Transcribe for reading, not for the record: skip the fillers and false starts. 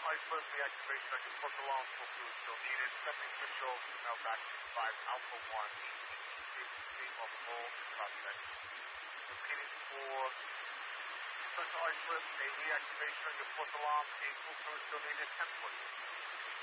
iceberg reactivation on your foot alarm, full fluid still needed. Stepping switch off, now back to 5 Alpha 1, stream of all prospect. Repeating for central iceberg, a reactivation on your foot alarm, a full fluid still needed, 10 foot.